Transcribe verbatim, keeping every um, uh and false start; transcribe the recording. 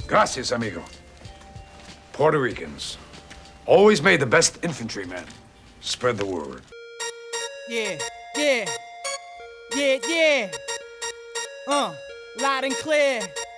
Gracias, amigo. Puerto Ricans always made the best infantrymen. Spread the word. Yeah, yeah, yeah, yeah. Uh, loud and clear.